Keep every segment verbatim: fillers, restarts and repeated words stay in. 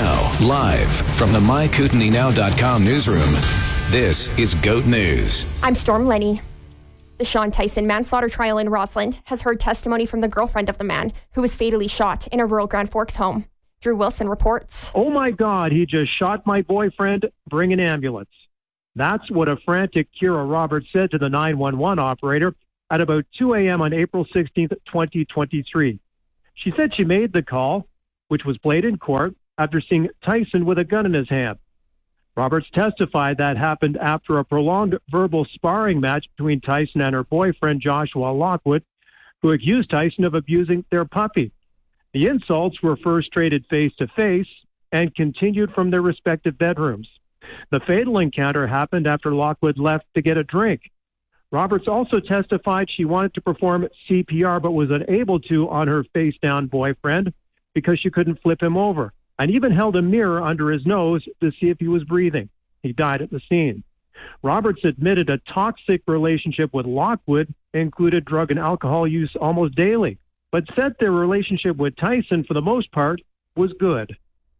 Now, live from the my kootenai now dot com newsroom, this is GOAT News. I'm Storm Lenny. The Sean Tyson manslaughter trial in Rossland has heard testimony from the girlfriend of the man who was fatally shot in a rural Grand Forks home. Drew Wilson reports. Oh my God, he just shot my boyfriend. Bring an ambulance. That's what a frantic Kira Roberts said to the nine one one operator at about two a.m. on April sixteenth, twenty twenty-three. She said she made the call, which was played in court, after seeing Tyson with a gun in his hand. Roberts testified that happened after a prolonged verbal sparring match between Tyson and her boyfriend, Joshua Lockwood, who accused Tyson of abusing their puppy. The insults were first traded face-to-face and continued from their respective bedrooms. The fatal encounter happened after Lockwood left to get a drink. Roberts also testified she wanted to perform C P R but was unable to on her face-down boyfriend because she couldn't flip him over, and even held a mirror under his nose to see if he was breathing. He died at the scene. Roberts admitted a toxic relationship with Lockwood included drug and alcohol use almost daily, but said their relationship with Tyson, for the most part, was good.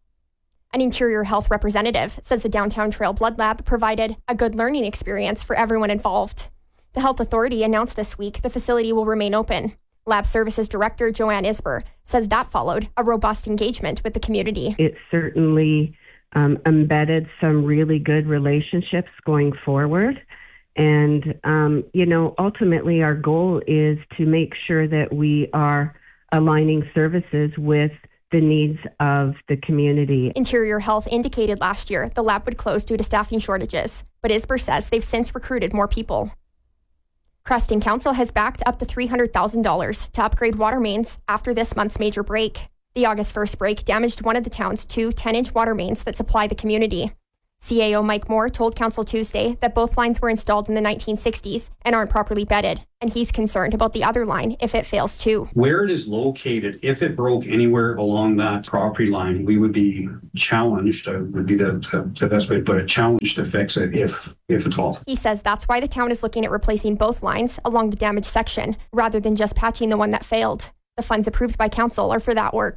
An Interior Health representative says the Downtown Trail Blood Lab provided a good learning experience for everyone involved. The health authority announced this week the facility will remain open. Lab Services Director Joanne Isber says that followed a robust engagement with the community. It certainly um, embedded some really good relationships going forward. And, um, you know, ultimately our goal is to make sure that we are aligning services with the needs of the community. Interior Health indicated last year the lab would close due to staffing shortages, but Isber says they've since recruited more people. Creston Council has backed up to three hundred thousand dollars to upgrade water mains after this month's major break. The August first break damaged one of the town's two ten-inch water mains that supply the community. C A O Mike Moore told Council Tuesday that both lines were installed in the nineteen sixties and aren't properly bedded, and he's concerned about the other line if it fails too. Where it is located, if it broke anywhere along that property line, we would be challenged, uh, would be the, the, the best way to put it, challenged to fix it if, if at all. He says that's why the town is looking at replacing both lines along the damaged section, rather than just patching the one that failed. The funds approved by Council are for that work.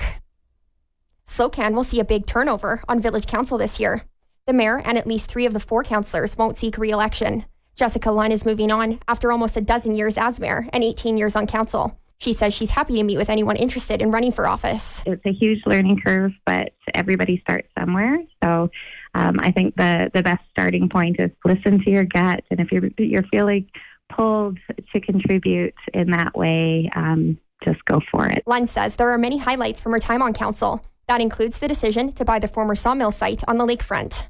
Slocan will see a big turnover on Village Council this year. The mayor and at least three of the four councillors won't seek re-election. Jessica Lunn is moving on after almost a dozen years as mayor and eighteen years on council. She says she's happy to meet with anyone interested in running for office. It's a huge learning curve, but everybody starts somewhere. So um, I think the, the best starting point is listen to your gut. And if you're, you're feeling pulled to contribute in that way, um, just go for it. Lunn says there are many highlights from her time on council. That includes the decision to buy the former sawmill site on the lakefront.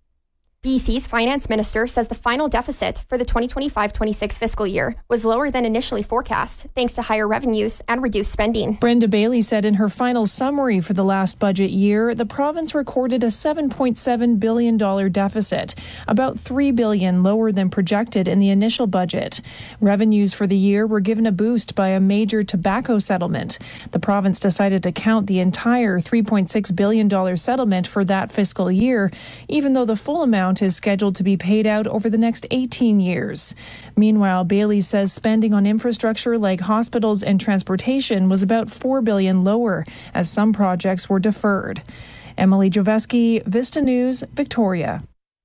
B C's finance minister says the final deficit for the twenty twenty-five twenty-six fiscal year was lower than initially forecast, thanks to higher revenues and reduced spending. Brenda Bailey said in her final summary for the last budget year, the province recorded a seven point seven billion dollars deficit, about three billion dollars lower than projected in the initial budget. Revenues for the year were given a boost by a major tobacco settlement. The province decided to count the entire three point six billion dollars settlement for that fiscal year, even though the full amount is scheduled to be paid out over the next eighteen years. Meanwhile, Bailey says spending on infrastructure like hospitals and transportation was about four billion dollars lower, as some projects were deferred. Emily Joveski, Vista News, Victoria.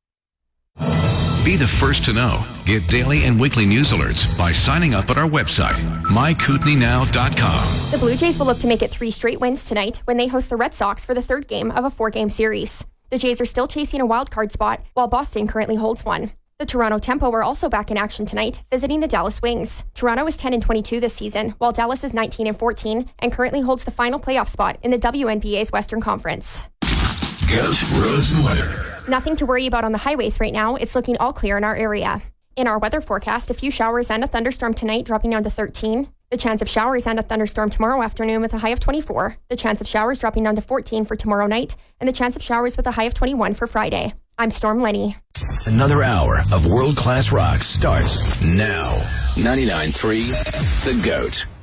Be the first to know. Get daily and weekly news alerts by signing up at our website, my kootenai now dot com. The Blue Jays will look to make it three straight wins tonight when they host the Red Sox for the third game of a four-game series. The Jays are still chasing a wild card spot, while Boston currently holds one. The Toronto Tempo are also back in action tonight, visiting the Dallas Wings. Toronto is ten and twenty-two this season, while Dallas is nineteen and fourteen and currently holds the final playoff spot in the W N B A's Western Conference. Goat, roads, and weather. Nothing to worry about on the highways right now. It's looking all clear in our area. In our weather forecast, a few showers and a thunderstorm tonight, dropping down to thirteen. The chance of showers and a thunderstorm tomorrow afternoon with a high of twenty-four. The chance of showers dropping down to fourteen for tomorrow night. And the chance of showers with a high of twenty-one for Friday. I'm Storm Lenny. Another hour of world-class rock starts now. ninety-nine point three The Goat.